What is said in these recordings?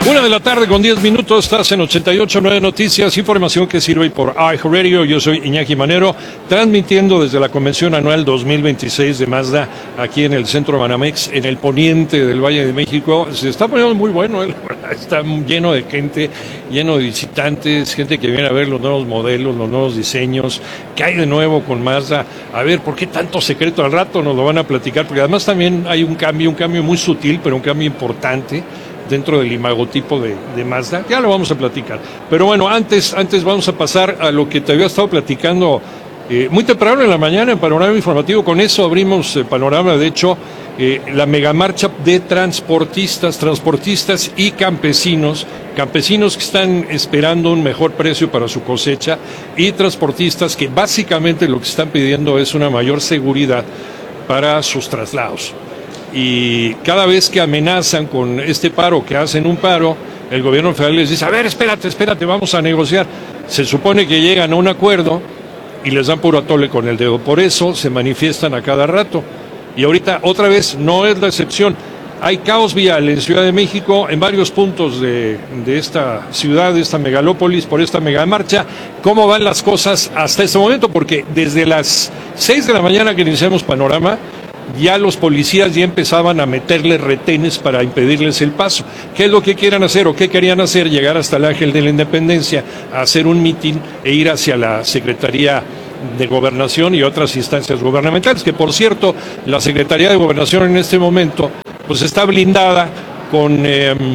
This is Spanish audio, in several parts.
1:10 p.m, estás en 88.9 Noticias, información que sirve por iHeartRadio. Yo soy Iñaki Manero, transmitiendo desde la Convención Anual 2026 de Mazda, aquí en el Centro Banamex, en el poniente del Valle de México. Se está poniendo muy bueno, está lleno de gente, lleno de visitantes, gente que viene a ver los nuevos modelos, los nuevos diseños. ¿Qué hay de nuevo con Mazda? A ver, ¿por qué tanto secreto? Al rato nos lo van a platicar, porque además también hay un cambio muy sutil, pero un cambio importante dentro del imagotipo de Mazda. Ya lo vamos a platicar. Pero bueno, antes vamos a pasar a lo que te había estado platicando muy temprano en la mañana en Panorama Informativo. Con eso abrimos Panorama. De hecho, la megamarcha de transportistas y campesinos que están esperando un mejor precio para su cosecha, y transportistas que básicamente lo que están pidiendo es una mayor seguridad para sus traslados. Y cada vez que amenazan con este paro, que hacen un paro, el gobierno federal les dice: a ver, espérate, vamos a negociar. Se supone que llegan a un acuerdo y les dan puro atole con el dedo. Por eso se manifiestan a cada rato. Y ahorita, otra vez, no es la excepción. Hay caos vial en Ciudad de México, en varios puntos de esta ciudad, de esta megalópolis, por esta megamarcha. ¿Cómo van las cosas hasta este momento? Porque desde las 6 de la mañana que iniciamos Panorama, ya los policías ya empezaban a meterle retenes para impedirles el paso. ¿Qué es lo que quieran hacer o qué querían hacer? Llegar hasta el Ángel de la Independencia, a hacer un mitin e ir hacia la Secretaría de Gobernación y otras instancias gubernamentales, que por cierto, la Secretaría de Gobernación en este momento pues está blindada con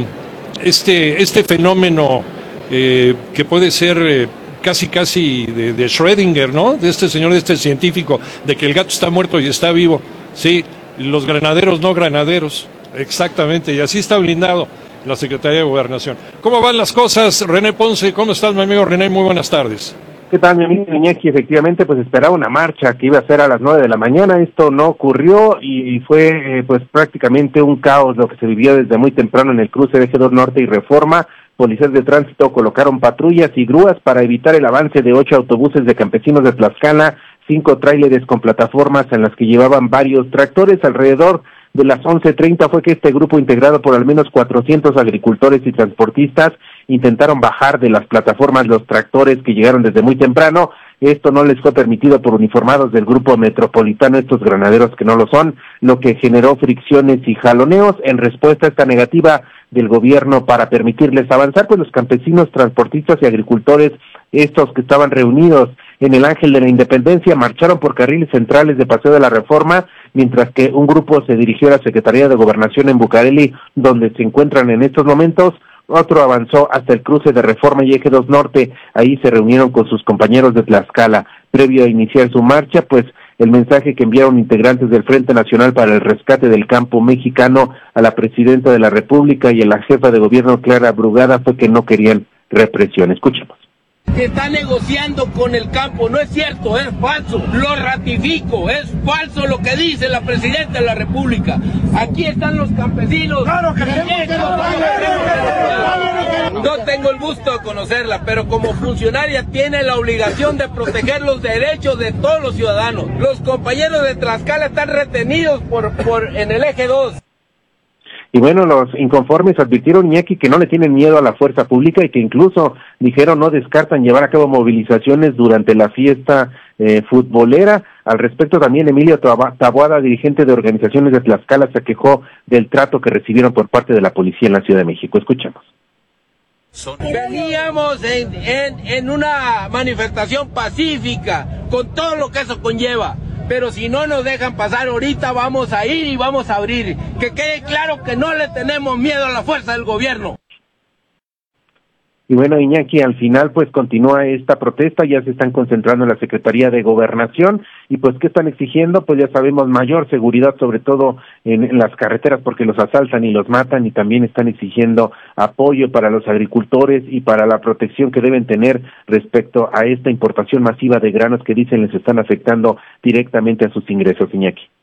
este fenómeno que puede ser casi de Schrödinger, ¿no? De este señor, de este científico, de que el gato está muerto y está vivo. Sí, los granaderos no granaderos, exactamente, y así está blindado la Secretaría de Gobernación. ¿Cómo van las cosas, René Ponce? ¿Cómo estás, mi amigo René? Muy buenas tardes. ¿Qué tal, mi amigo Iñaki? Efectivamente, pues esperaba una marcha que iba a ser a las 9 de la mañana. Esto no ocurrió y fue pues prácticamente un caos lo que se vivió desde muy temprano en el cruce de Eje 2 Norte y Reforma. Policías de tránsito colocaron patrullas y grúas para evitar el avance de 8 autobuses de campesinos de Tlaxcala, 5 tráileres con plataformas en las que llevaban varios tractores. Alrededor de las 11:30 fue que este grupo, integrado por al menos 400 agricultores y transportistas, intentaron bajar de las plataformas los tractores que llegaron desde muy temprano. Esto no les fue permitido por uniformados del grupo metropolitano, estos granaderos que no lo son, lo que generó fricciones y jaloneos. En respuesta a esta negativa del gobierno para permitirles avanzar, pues los campesinos, transportistas y agricultores, estos que estaban reunidos en el Ángel de la Independencia, marcharon por carriles centrales de Paseo de la Reforma, mientras que un grupo se dirigió a la Secretaría de Gobernación en Bucareli, donde se encuentran en estos momentos. Otro avanzó hasta el cruce de Reforma y Eje 2 Norte. Ahí se reunieron con sus compañeros de Tlaxcala. Previo a iniciar su marcha, pues el mensaje que enviaron integrantes del Frente Nacional para el Rescate del Campo Mexicano a la Presidenta de la República y a la jefa de gobierno, Clara Brugada, fue que no querían represión. Escuchemos. Que está negociando con el campo, no es cierto, es falso, lo ratifico, es falso lo que dice la Presidenta de la República. Aquí están los campesinos. Claro que no tengo el gusto de conocerla, pero como funcionaria tiene la obligación de proteger los derechos de todos los ciudadanos. Los compañeros de Tlaxcala están retenidos en el Eje 2. Y bueno, los inconformes advirtieron, Iñaki, que no le tienen miedo a la fuerza pública y que incluso, dijeron, no descartan llevar a cabo movilizaciones durante la fiesta futbolera. Al respecto también Emilio Taboada, dirigente de organizaciones de Tlaxcala, se quejó del trato que recibieron por parte de la policía en la Ciudad de México. Escuchemos. Veníamos en una manifestación pacífica, con todo lo que eso conlleva. Pero si no nos dejan pasar ahorita, vamos a ir y vamos a abrir. Que quede claro que no le tenemos miedo a la fuerza del gobierno. Y bueno, Iñaki, al final pues continúa esta protesta, ya se están concentrando en la Secretaría de Gobernación, y pues ¿qué están exigiendo? Pues ya sabemos, mayor seguridad, sobre todo en las carreteras, porque los asaltan y los matan, y también están exigiendo apoyo para los agricultores y para la protección que deben tener respecto a esta importación masiva de granos que dicen les están afectando directamente a sus ingresos, Iñaki.